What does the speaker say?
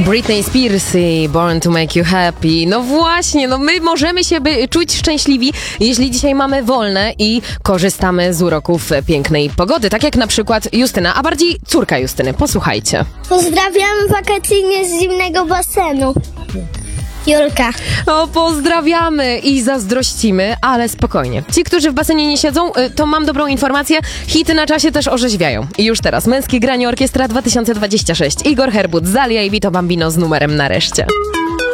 Britney Spears i Born to Make You Happy. No właśnie, no my możemy się czuć szczęśliwi, jeśli dzisiaj mamy wolne i korzystamy z uroków pięknej pogody. Tak jak na przykład Justyna, a bardziej córka Justyny. Posłuchajcie. Pozdrawiam wakacyjnie z zimnego basenu. Julka. O, pozdrawiamy i zazdrościmy, ale spokojnie. Ci, którzy w basenie nie siedzą, to mam dobrą informację, hity na czasie też orzeźwiają. I już teraz Męskie Granie Orkiestra 2026. Igor Herbut, Zalia i Vito Bambino z numerem Nareszcie.